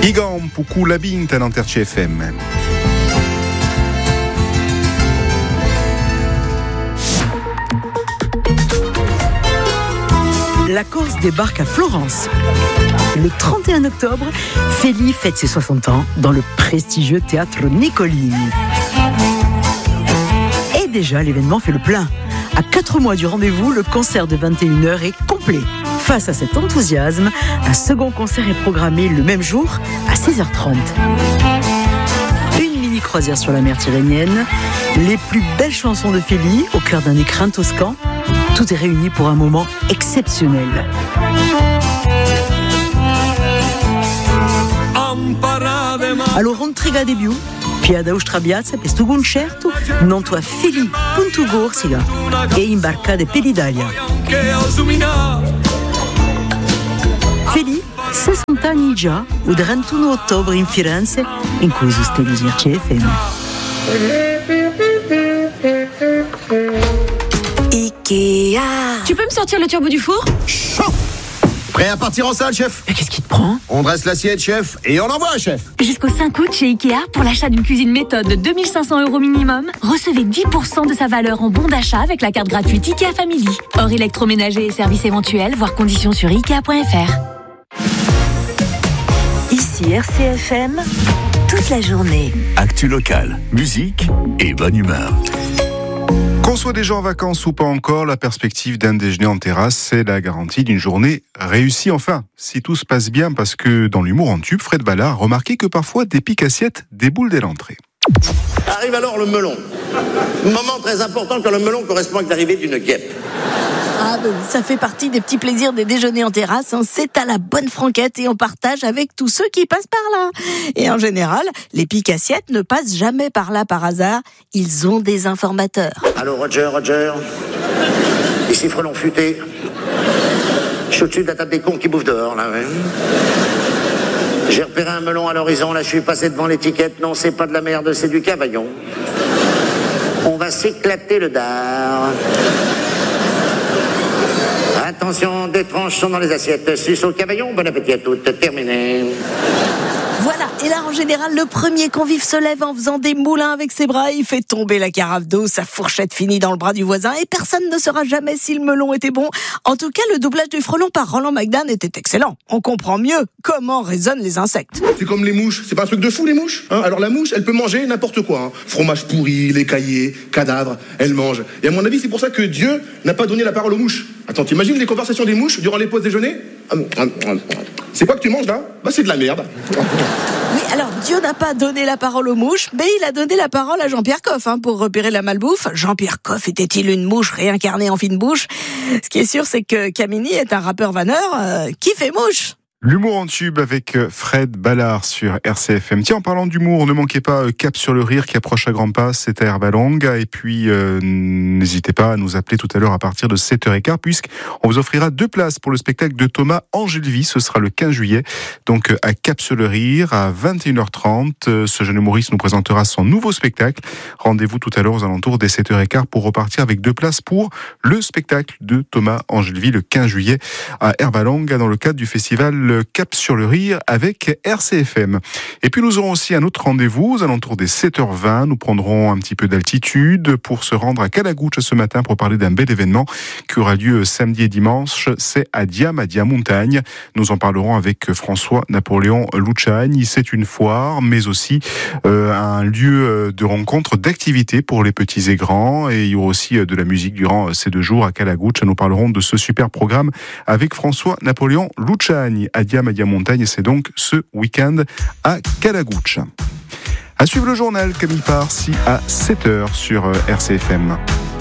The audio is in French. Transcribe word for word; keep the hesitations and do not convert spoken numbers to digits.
Igam Poukou Labint à l'Anterci F M. La Corse débarque à Florence. Le trente et un octobre, Feli fête ses soixante ans dans le prestigieux théâtre Niccolini. Et déjà, l'événement fait le plein. À quatre mois du rendez-vous, le concert de vingt et une heures est complet. Face à cet enthousiasme, un second concert est programmé le même jour à seize heures trente. Une mini-croisière sur la mer Tyrrhénienne, les plus belles chansons de Feli au cœur d'un écrin toscan. Tout est réuni pour un moment exceptionnel. Alors intriga debut, piada ustrabiazza per sto concerto, non tua Feli punto Corsica e imbarcade per l'Italia. Feli, sessanta anni già, il trentuno ottobre in Firenze, in cui sostiene il F M. Ikea. Tu peux me sortir le turbo du four ? Chaud. Prêt à partir en salle, chef ? Mais qu'est-ce qui te prend ? On dresse l'assiette, chef, et on envoie, chef. Jusqu'au cinq août chez Ikea, pour l'achat d'une cuisine méthode de deux mille cinq cents euros minimum, recevez dix pour cent de sa valeur en bon d'achat avec la carte gratuite Ikea Family. Hors électroménager et services éventuels, voir conditions sur ikea point f r. Ici R C F M, toute la journée. Actu locale, musique et bonne humeur. Qu'on soit déjà en vacances ou pas encore, la perspective d'un déjeuner en terrasse, c'est la garantie d'une journée réussie. Enfin, si tout se passe bien, parce que dans l'humour en tube, Fred Ballard a remarqué que parfois des piques-assiettes déboulent dès l'entrée. Arrive alors le melon. Moment très important car le melon correspond avec l'arrivée d'une guêpe. Ah ben, ça fait partie des petits plaisirs des déjeuners en terrasse, hein. C'est à la bonne franquette et on partage avec tous ceux qui passent par là. Et en général, les piques-assiettes ne passent jamais par là par hasard. Ils ont des informateurs. Allô Roger, Roger. Ici Frelon Futé. Je suis au-dessus de la table des cons qui bouffent dehors, là, ouais. J'ai repéré un melon à l'horizon, là je suis passé devant l'étiquette. Non, c'est pas de la merde, c'est du cavaillon. On va s'éclater le dard. Attention, des tranches sont dans les assiettes. Suce au cavaillon, bon appétit à toutes. Terminé. Voilà, et là en général, le premier convive se lève en faisant des moulins avec ses bras, il fait tomber la carafe d'eau, sa fourchette finit dans le bras du voisin, et personne ne saura jamais si le melon était bon. En tout cas, le doublage du frelon par Roland McDan était excellent. On comprend mieux comment résonnent les insectes. C'est comme les mouches, c'est pas un truc de fou les mouches, hein. Alors la mouche, elle peut manger n'importe quoi, hein. Fromage pourri, lait caillé, cadavre, elle mange. Et à mon avis, c'est pour ça que Dieu n'a pas donné la parole aux mouches. Attends, t'imagines les conversations des mouches durant les pauses déjeuner ? C'est quoi que tu manges là ? Bah c'est de la merde. Oui, alors Dieu n'a pas donné la parole aux mouches, mais il a donné la parole à Jean-Pierre Coff, hein, pour repérer la malbouffe. Jean-Pierre Coff était-il une mouche réincarnée en fine bouche ? Ce qui est sûr, c'est que Camini est un rappeur vanneur euh, qui fait mouche. L'humour en tube avec Fred Ballard sur R C F M. Tiens, en parlant d'humour, ne manquez pas Cap sur le rire qui approche à grands pas, c'est à Herbalonga. Et puis, euh, n'hésitez pas à nous appeler tout à l'heure à partir de sept heures quinze, puisqu'on vous offrira deux places pour le spectacle de Thomas Angélevy. Ce sera le quinze juillet, donc à Cap sur le rire, à vingt et une heures trente. Ce jeune humoriste nous présentera son nouveau spectacle. Rendez-vous tout à l'heure aux alentours des sept heures quinze pour repartir avec deux places pour le spectacle de Thomas Angélevy le quinze juillet à Herbalonga dans le cadre du festival Cap sur le rire avec R C F M. Et puis nous aurons aussi un autre rendez-vous aux alentours des sept heures vingt. Nous prendrons un petit peu d'altitude pour se rendre à Calagouche ce matin pour parler d'un bel événement qui aura lieu samedi et dimanche. C'est à Diam, à Diam Montagne. Nous en parlerons avec François Napoléon Luciani. C'est une foire, mais aussi euh, un lieu de rencontre, d'activité pour les petits et grands. Et il y aura aussi de la musique durant ces deux jours à Calagouche. Nous parlerons de ce super programme avec François Napoléon Luciani à Diam, à Diam Montagne. C'est donc ce week-end à Calagouche. À suivre le journal Camille Parsi à sept heures sur R C F M.